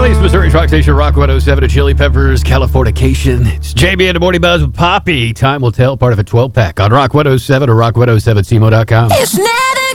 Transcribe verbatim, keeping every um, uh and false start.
Valley's Missouri's rock station, Rock one oh seven, and Chili Peppers, Californication. It's J B and the Morning Buzz with Poppy. Time will tell, part of a twelve-pack on Rock one oh seven or rock one oh seven C M O dot com. It's now.